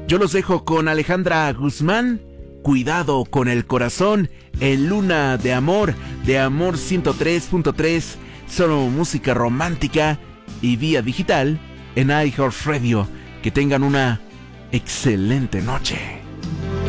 Yo los dejo con Alejandra Guzmán, Cuidado con el corazón, en Luna de Amor 103.3, solo música romántica y vía digital en iHeartRadio. Que tengan una excelente noche.